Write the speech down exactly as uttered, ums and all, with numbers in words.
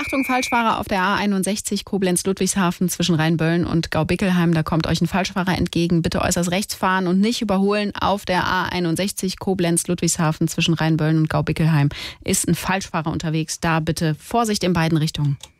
Achtung, Falschfahrer auf der A einundsechzig Koblenz-Ludwigshafen zwischen Rheinböllen und Gaubickelheim. Da kommt euch ein Falschfahrer entgegen. Bitte äußerst rechts fahren und nicht überholen. Auf der A einundsechzig Koblenz-Ludwigshafen zwischen Rheinböllen und Gaubickelheim ist ein Falschfahrer unterwegs. Da bitte Vorsicht in beiden Richtungen.